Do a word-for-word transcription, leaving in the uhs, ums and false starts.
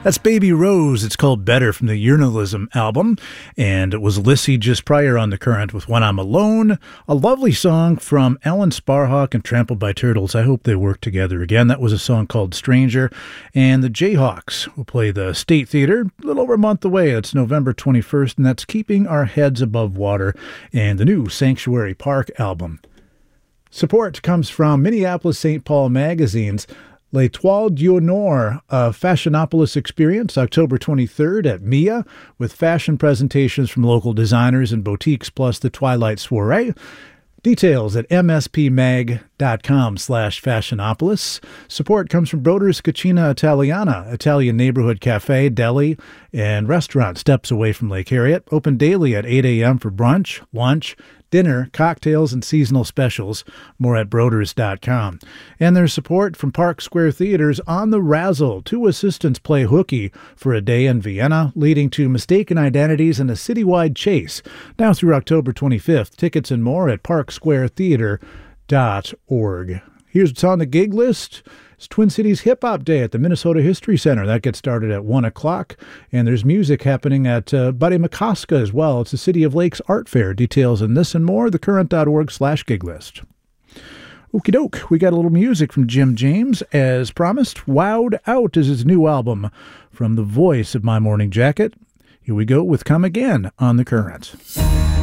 That's Baby Rose. It's called Better from the Journalism album. And it was Lissy just prior on The Current with When I'm Alone. A lovely song from Alan Sparhawk and Trampled by Turtles. I hope they work together again. That was a song called Stranger. And the Jayhawks will play the State Theater a little over a month away. It's November twenty-first, and that's Keeping Our Heads Above Water and the new Sanctuary Park album. Support comes from Minneapolis Saint Paul Magazines. L'Étoile d'Honneur, a Fashionopolis experience, October twenty-third at M I A, with fashion presentations from local designers and boutiques, plus the Twilight Soiree. Details at mspmag.com slash fashionopolis. Support comes from Broder's Cucina Italiana, Italian neighborhood cafe, deli, and restaurant steps away from Lake Harriet. Open daily at eight a.m. for brunch, lunch, dinner, cocktails, and seasonal specials. More at broders dot com. And there's support from Park Square Theater's On the Razzle. Two assistants play hooky for a day in Vienna, leading to mistaken identities and a citywide chase. Now through October twenty-fifth. Tickets and more at park square theater dot org. Here's what's on the gig list. It's Twin Cities Hip Hop Day at the Minnesota History Center. That gets started at one o'clock. And there's music happening at uh, Buddy McCoska as well. It's the City of Lakes Art Fair. Details on this and more, thecurrent.org slash gig list. Okie doke, we got a little music from Jim James. As promised, Wowed Out is his new album from the voice of My Morning Jacket. Here we go with Come Again on The Current.